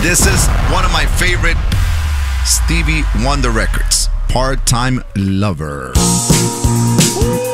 This is one of my favorite Stevie Wonder records, Part-Time Lover.